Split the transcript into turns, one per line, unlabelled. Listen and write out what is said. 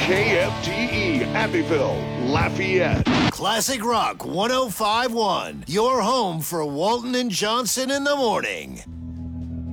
KFTE Abbeville, Lafayette.
Classic Rock 105.1, your home for Walton and Johnson in the morning.